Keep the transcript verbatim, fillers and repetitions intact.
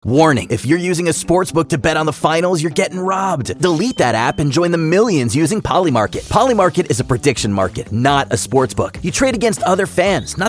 Warning, if you're using a sportsbook to bet on the finals, you're getting robbed. Delete that app and join the millions using Polymarket. Polymarket is a prediction market, not a sportsbook. You trade against other fans, not